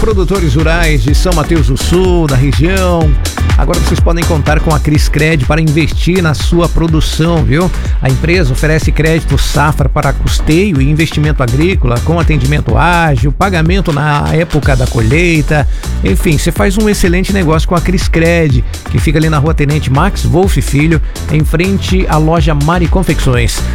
Produtores rurais de São Mateus do Sul, da região. Agora vocês podem contar com a Criscred para investir na sua produção, viu? A empresa oferece crédito safra para custeio e investimento agrícola, com atendimento ágil, pagamento na época da colheita. Enfim, você faz um excelente negócio com a Criscred, que fica ali na Rua Tenente Max Wolff Filho, em frente à loja Mari Confecções.